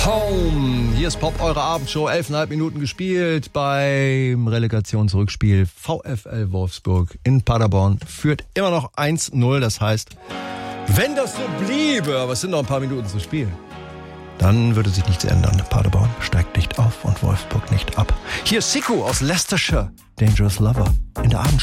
Home. Hier ist Pop, eure Abendshow. 11,5 Minuten gespielt beim Relegationsrückspiel. VfL Wolfsburg in Paderborn führt immer noch 1-0. Das heißt, wenn das so bliebe, aber es sind noch ein paar Minuten zu spielen, dann würde sich nichts ändern. Paderborn steigt nicht auf und Wolfsburg nicht ab. Hier ist Siku aus Leicestershire. Dangerous Lover in der Abendshow.